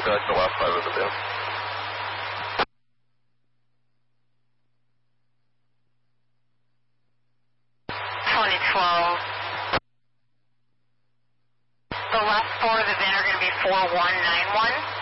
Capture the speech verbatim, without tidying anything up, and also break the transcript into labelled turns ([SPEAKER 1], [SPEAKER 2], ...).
[SPEAKER 1] contact the last five of the bin.
[SPEAKER 2] twenty twelve. The last four of the bin are going to be four one nine one.